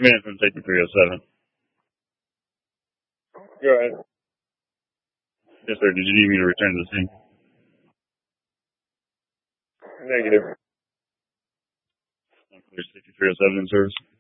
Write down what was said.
minute from safety 307. Go ahead. Yes, sir. Did you need me to return to the scene? Negative. Clear safety 307 in service.